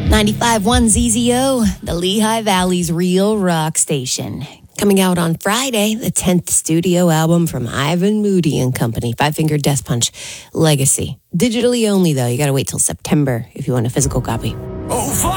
95.1 ZZO, the Lehigh Valley's real rock station. Coming out on Friday, the 10th studio album from Ivan Moody and Company, Five Finger Death Punch, Legacy. Digitally only, though. You got to wait till September if you want a physical copy. Oh,